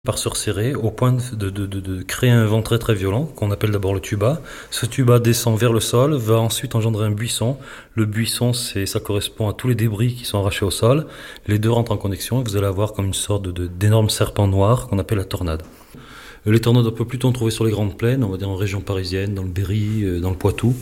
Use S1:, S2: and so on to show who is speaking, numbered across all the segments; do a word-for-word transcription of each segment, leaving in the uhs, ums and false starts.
S1: Par se resserrer au point de, de, de, de créer un vent très très violent qu'on appelle d'abord le tuba. Ce tuba descend vers le sol, va ensuite engendrer un buisson. Le buisson, c'est, ça correspond à tous les débris qui sont arrachés au sol. Les deux rentrent en connexion et vous allez avoir comme une sorte de, de, d'énorme serpent noir qu'on appelle la tornade. Les tornades, on peut plutôt en trouver sur les grandes plaines, on va dire en région parisienne, dans le Berry, dans le Poitou.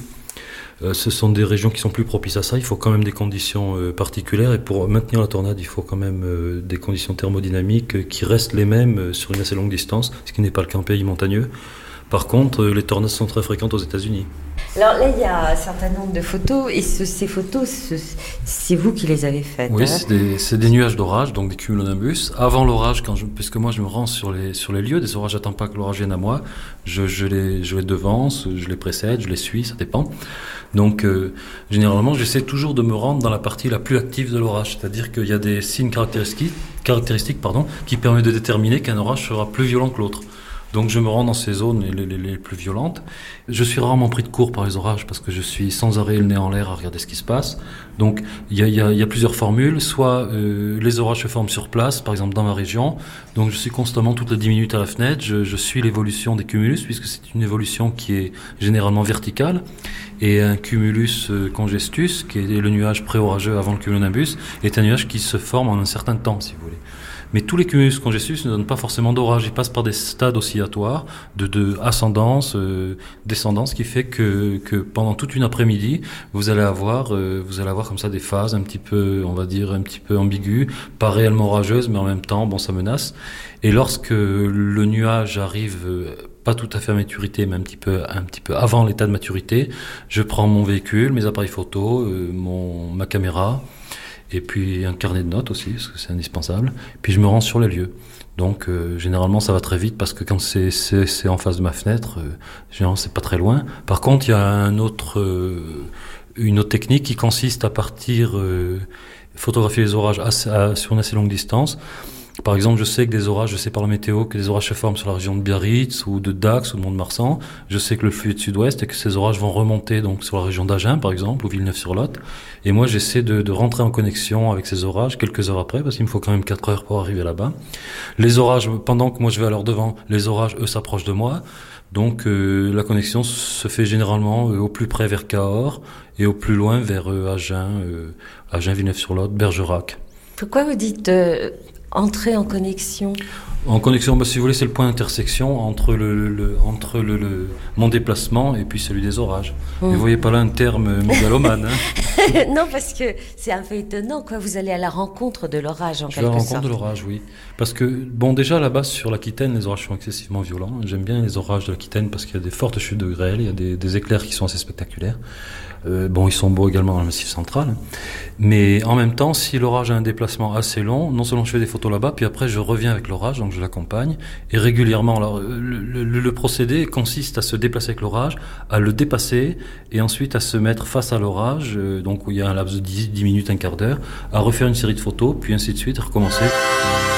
S1: Ce sont des régions qui sont plus propices à ça. Il faut quand même des conditions euh, particulières et pour maintenir la tornade, il faut quand même euh, des conditions thermodynamiques euh, qui restent les mêmes euh, sur une assez longue distance, ce qui n'est pas le cas en pays montagneux. Par contre, euh, les tornades sont très fréquentes aux États-Unis.
S2: Alors là, il y a un certain nombre de photos et ce, ces photos, ce, c'est vous qui les avez faites.
S1: Oui,
S2: hein
S1: c'est, des, c'est des nuages d'orage, donc des cumulonimbus. Avant l'orage, quand je, puisque moi je me rends sur les, sur les lieux des orages, j'attends pas que l'orage vienne à moi. Je, je, les, je les devance, je les précède, je les suis, ça dépend. Donc euh, généralement, j'essaie toujours de me rendre dans la partie la plus active de l'orage, c'est-à-dire qu'il y a des signes caractéristiques, caractéristiques pardon, qui permettent de déterminer qu'un orage sera plus violent que l'autre. Donc je me rends dans ces zones les, les, les plus violentes. Je suis rarement pris de court par les orages parce que je suis sans arrêt le nez en l'air à regarder ce qui se passe. Donc il y a, y a, y a plusieurs formules. Soit euh, les orages se forment sur place, par exemple dans ma région. Donc je suis constamment toutes les dix minutes à la fenêtre. Je, je suis l'évolution des cumulus puisque c'est une évolution qui est généralement verticale. Et un cumulus congestus, qui est le nuage pré-orageux avant le cumulonimbus, est un nuage qui se forme en un certain temps, si vous voulez. Mais tous les cumulus congestus ne donnent pas forcément d'orage. Ils passent par des stades oscillatoires de, de ascendance, euh, descendance, qui fait que, que pendant toute une après-midi, vous allez avoir, euh, vous allez avoir comme ça des phases un petit peu, on va dire, un petit peu ambiguës, pas réellement orageuses, mais en même temps, bon, ça menace. Et lorsque le nuage arrive, euh, pas tout à fait à maturité, mais un petit peu, un petit peu avant l'état de maturité, je prends mon véhicule, mes appareils photo, euh, mon, ma caméra, et puis un carnet de notes aussi, parce que c'est indispensable. Puis je me rends sur les lieux. Donc euh, généralement ça va très vite parce que quand c'est, c'est, c'est en face de ma fenêtre, euh, généralement c'est pas très loin. Par contre il y a un autre, euh, une autre technique qui consiste à partir euh, photographier les orages assez, à, sur une assez longue distance. Par exemple, je sais que des orages, je sais par la météo que des orages se forment sur la région de Biarritz ou de Dax ou de Mont-de-Marsan. Je sais que le flux est de sud-ouest et que ces orages vont remonter donc sur la région d'Agen, par exemple, ou Villeneuve-sur-Lot. Et moi, j'essaie de, de rentrer en connexion avec ces orages quelques heures après, parce qu'il me faut quand même quatre heures pour arriver là-bas. Les orages, pendant que moi je vais à leur devant, les orages, eux, s'approchent de moi. Donc euh, la connexion se fait généralement euh, au plus près vers Cahors et au plus loin vers euh, Agen, euh, Agen, Villeneuve-sur-Lot, Bergerac.
S2: Pourquoi vous dites euh, entrer en connexion ?
S1: En connexion, bah, si vous voulez, c'est le point d'intersection entre le, le, le entre le, le mon déplacement et puis celui des orages. Mmh. Et vous voyez pas là un terme mégalomane. Hein.
S2: Non, parce que c'est un peu étonnant, quoi. Vous allez à la rencontre de l'orage, en
S1: Je
S2: quelque sorte.
S1: à la rencontre de l'orage, oui. Parce que, bon, déjà, à la base, sur l'Aquitaine, les orages sont excessivement violents. J'aime bien les orages de l'Aquitaine parce qu'il y a des fortes chutes de grêle, il y a des, des éclairs qui sont assez spectaculaires. Euh, bon, ils sont beaux également dans le Massif central. Mais en même temps, si l'orage a un déplacement assez long, non seulement je fais des photos là-bas, puis après je reviens avec l'orage, donc je l'accompagne. Et régulièrement, alors, le, le, le procédé consiste à se déplacer avec l'orage, à le dépasser, et ensuite à se mettre face à l'orage, euh, donc où il y a un laps de dix, dix minutes, un quart d'heure, à refaire une série de photos, puis ainsi de suite, et recommencer.